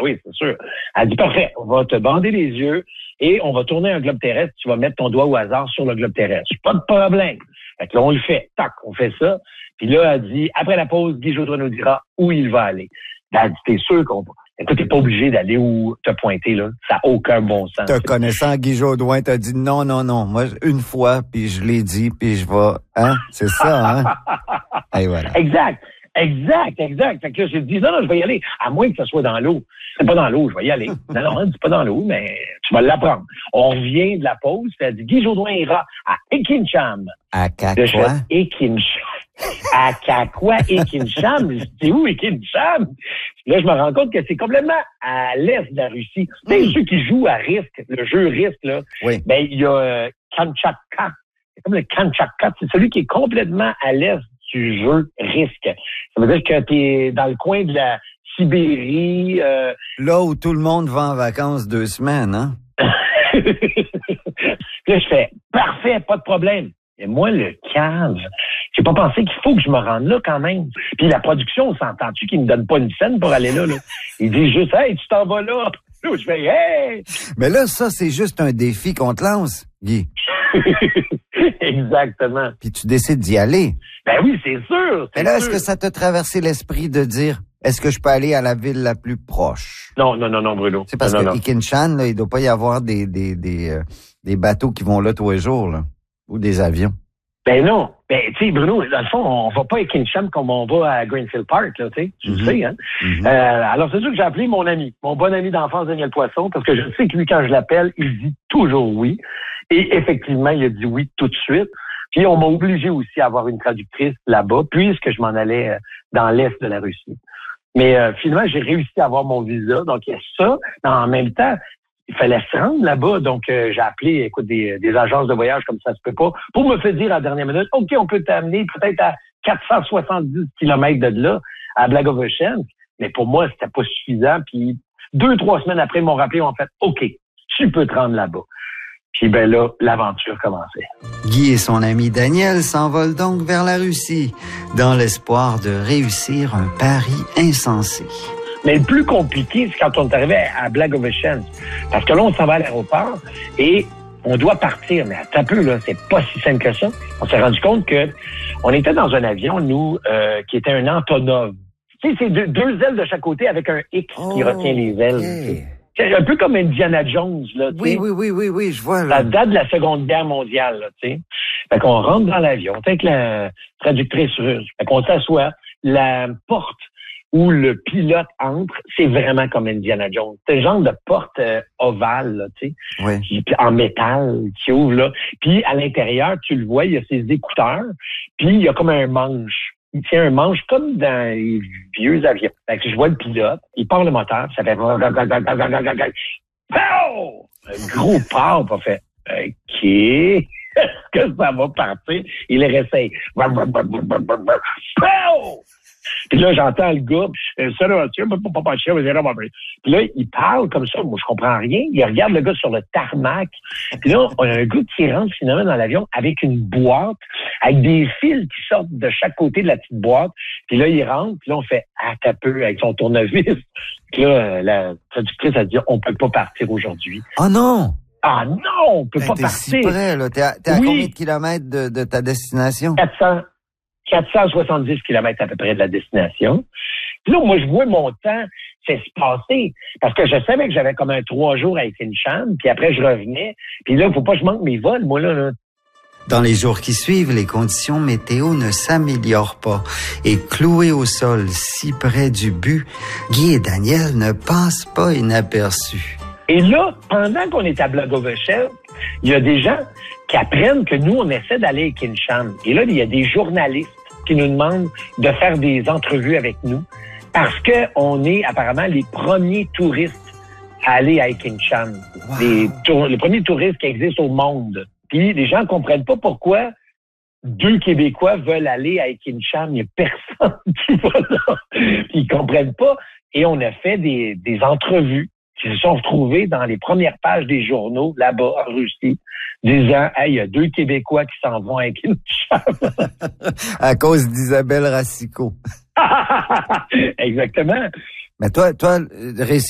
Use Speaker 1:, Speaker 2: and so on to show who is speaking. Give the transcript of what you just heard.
Speaker 1: oui, c'est sûr. Elle dit, parfait, on va te bander les yeux et on va tourner un globe terrestre. Tu vas mettre ton doigt au hasard sur le globe terrestre. Pas de problème. Fait que là, on le fait. Tac, on fait ça. Puis là, elle dit, après la pause, Guy Jodoin nous dira où il va aller. Elle dit, t'es sûr qu'on va. Écoute, t'es pas obligé d'aller où te pointer, là. Ça n'a aucun bon sens.
Speaker 2: Te connaissant, Guy Jodoin t'a dit non. Moi, une fois, puis je l'ai dit, puis je vais. Hein? C'est ça, hein? Et voilà.
Speaker 1: Exact. Fait que là, j'ai dit, non, je vais y aller. À moins que ça soit dans l'eau. C'est pas dans l'eau, je vais y aller. Non, c'est pas dans l'eau, mais tu vas l'apprendre. On revient de la pause. Elle dit, Guy Jodoin ira à Ekincham.
Speaker 2: À Kakwa?
Speaker 1: À Kakwa, Ekincham. Je dis, où Ekincham? Là, je me rends compte que c'est complètement à l'est de la Russie. Tu sais, ceux qui jouent à Risk, le jeu Risk, là,
Speaker 2: oui.
Speaker 1: Ben, il y a Kamchatka. C'est comme le Kamchatka. C'est celui qui est complètement à l'est du jeu Risk. Ça veut dire que t'es dans le coin de la Sibérie.
Speaker 2: Là où tout le monde va en vacances 2 semaines, hein?
Speaker 1: Là, je fais, parfait, pas de problème. Et moi, le cave, j'ai pas pensé qu'il faut que je me rende là quand même. Puis la production, on s'entend-tu qu'il me donne pas une scène pour aller là? Il dit juste, hey, tu t'en vas là. Là, je fais, hey!
Speaker 2: Mais là, ça, c'est juste un défi qu'on te lance, Guy.
Speaker 1: Exactement.
Speaker 2: Puis tu décides d'y aller.
Speaker 1: Ben oui, c'est sûr.
Speaker 2: Mais là, est-ce que ça t'a traversé l'esprit de dire, est-ce que je peux aller à la ville la plus proche?
Speaker 1: Non, Bruno.
Speaker 2: C'est parce que Ekincham, là, il doit pas y avoir des bateaux qui vont là tous les jours, là. Ou des avions.
Speaker 1: Ben non. Ben, tu sais, Bruno, dans le fond, on va pas à Ekincham comme on va à Greenfield Park, là, tu sais. Tu le sais, hein. Alors, c'est sûr que j'ai appelé mon bon ami d'enfance, Daniel Poisson, parce que je sais que lui, quand je l'appelle, il dit toujours oui. Et effectivement, il a dit oui tout de suite. Puis, on m'a obligé aussi à avoir une traductrice là-bas, puisque je m'en allais dans l'est de la Russie. Mais finalement, j'ai réussi à avoir mon visa. Donc, il y a ça. Mais en même temps, il fallait se rendre là-bas. Donc, j'ai appelé, écoute, des agences de voyage comme ça se peut pas, pour me faire dire à la dernière minute, OK, on peut t'amener peut-être à 470 kilomètres de là, à Blagoveshchensk. Mais pour moi, c'était pas suffisant. Puis, 2-3 semaines après, ils m'ont rappelé, en fait, OK, tu peux te rendre là-bas. Puis ben là, l'aventure commençait.
Speaker 2: Guy et son ami Daniel s'envolent donc vers la Russie, dans l'espoir de réussir un pari insensé.
Speaker 1: Mais le plus compliqué, c'est quand on est arrivé à Blagoveshchensk. Parce que là, on s'en va à l'aéroport et on doit partir. Mais attends un peu, là, c'est pas si simple que ça. On s'est rendu compte que on était dans un avion, nous, qui était un Antonov. Tu sais, c'est deux ailes de chaque côté avec un X qui retient les ailes. Okay. C'est un peu comme Indiana Jones, là, tu sais.
Speaker 2: Oui, je vois, là.
Speaker 1: Ça date de la Seconde Guerre mondiale, là, tu sais. Fait qu'on rentre dans l'avion, avec la traductrice russe. Fait qu'on s'assoit. La porte où le pilote entre, c'est vraiment comme Indiana Jones. C'est le genre de porte ovale, là, tu sais.
Speaker 2: Oui.
Speaker 1: En métal, qui ouvre, là. Puis, à l'intérieur, tu le vois, il y a ses écouteurs. Puis, il y a comme un manche. Il tient un manche comme dans les vieux avions. Fait que je vois le pilote, il part le moteur, ça fait... Pow! Un gros pas, pas fait. OK. Est-ce que ça va partir? Il les réessaye. Pow! Puis là, j'entends le gars, puis là, il parle comme ça, moi je comprends rien. Il regarde le gars sur le tarmac. Puis là, on a un gars qui rentre finalement dans l'avion avec une boîte, avec des fils qui sortent de chaque côté de la petite boîte. Puis là, il rentre, puis là, on fait « Ah, t'as peu » avec son tournevis. Puis là, la traductrice a dit « On peut pas partir aujourd'hui. »
Speaker 2: Oh non!
Speaker 1: Ah non, on peut pas
Speaker 2: t'es
Speaker 1: partir.
Speaker 2: Si près, là. T'es à combien de kilomètres de ta destination?
Speaker 1: 470 kilomètres à peu près de la destination. Puis là, moi, je vois mon temps se passer. Parce que je savais que j'avais comme un 3 jours à Ekincham, puis après, je revenais. Puis là, il faut pas que je manque mes vols, moi, là.
Speaker 2: Dans les jours qui suivent, les conditions météo ne s'améliorent pas. Et cloués au sol, si près du but, Guy et Daniel ne passent pas inaperçus.
Speaker 1: Et là, pendant qu'on est à Blagoveshchensk, il y a des gens qui apprennent que nous, on essaie d'aller à Ekincham. Et là, il y a des journalistes qui nous demandent de faire des entrevues avec nous parce que on est apparemment les premiers touristes à aller à Ekincham. Wow. Les premiers touristes qui existent au monde. Puis les gens ne comprennent pas pourquoi 2 Québécois veulent aller à Ekincham. Il n'y a personne qui va là. Puis ils comprennent pas. Et on a fait des entrevues qui se sont retrouvés dans les premières pages des journaux, là-bas, en Russie, disant « Hey, il y a 2 Québécois qui s'en vont avec une chambre. »
Speaker 2: À cause d'Isabelle Racicot.
Speaker 1: Exactement.
Speaker 2: Mais toi, réussir